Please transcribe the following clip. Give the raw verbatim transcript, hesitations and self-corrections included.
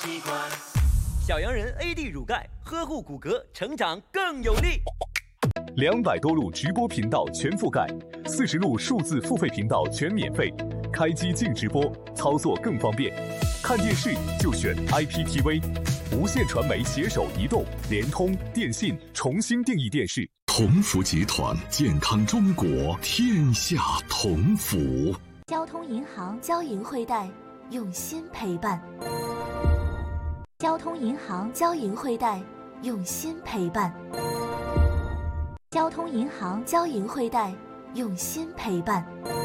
习惯。 小羊人 A D 乳钙，呵护骨骼，成长更有力。 两百多路直播频道全覆盖，四十路数字付费频道全免费，开机静直播，操作更方便。看电视就选 I P T V， 无线传媒携手移动、联通、电信重新定义电视。 同福集团，健康中国，天下同福。 交通银行交银汇贷，用心陪伴。交通银行交银汇贷，用心陪伴。交通银行交银汇贷，用心陪伴。